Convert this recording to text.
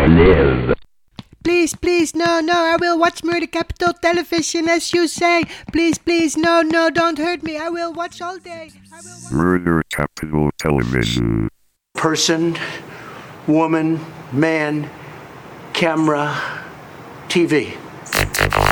live. Please, please, no, I will watch Murder Capital Television as you say. Please, please, no, don't hurt me. I will watch all day. Murder Capital Television. Person, woman, man, camera, TV.